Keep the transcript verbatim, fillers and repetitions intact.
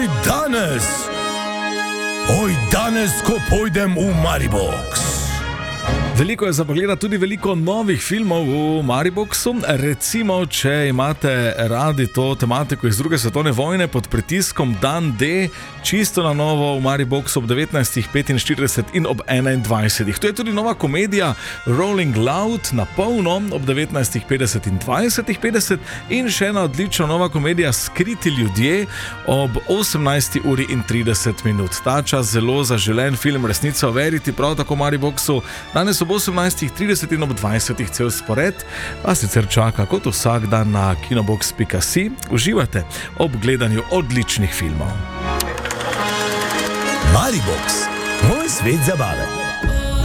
Oj danes, oj danes, ko pojdem v Maribox. Veliko je za pogledati, tudi veliko novih filmov v Mariboxu. Recimo, če imate radi to tematiko iz druge svetovne vojne, Pod pritiskom Dan D, čisto na novo v Mariboxu ob devetnajstih petinštirideset in ob enaindvajsetih. To je tudi nova komedija Rolling Loud na polno ob devetnajstih petdeset in dvajsetih petdeset in še ena odlična nova komedija Skriti ljudje ob osemnajsti uri in trideset minut. Ta čas zelo zaželen film Resnica o Verity, prav tako v Mariboxu. Danes ob osemnajstih trideset in ob dvajsetih cel spored, pa sicer čaka kot vsak dan na kinobox pika si. Uživate ob gledanju odličnih filmov. Maribox, moj svet zabave.